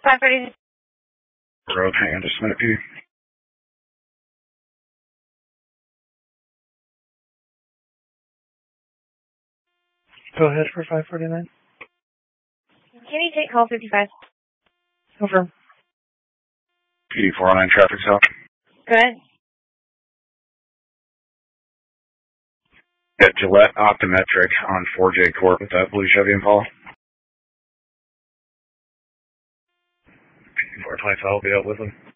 5:30. Road, hang on just a minute, P. Go ahead for 5:49. Can you take call 55? Over. PD 409 traffic stop. Go ahead. At Gillette Optometric on 4J Court with that blue Chevy Impala. PD 425, I'll be out with him.